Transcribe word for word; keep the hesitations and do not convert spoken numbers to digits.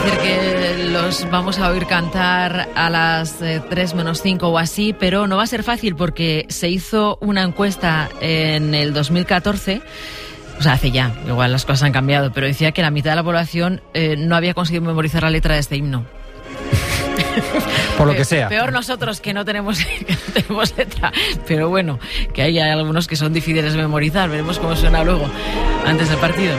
ser que los vamos a oír cantar a las eh, tres menos cinco o así, pero no va a ser fácil porque se hizo una encuesta en el dos mil catorce, o sea, hace ya, igual las cosas han cambiado, pero decía que la mitad de la población eh, no había conseguido memorizar la letra de este himno. Por lo que sea. Peor nosotros que no tenemos, que no tenemos letra. Pero bueno, que hay algunos que son difíciles de memorizar. Veremos cómo suena luego, antes del partido.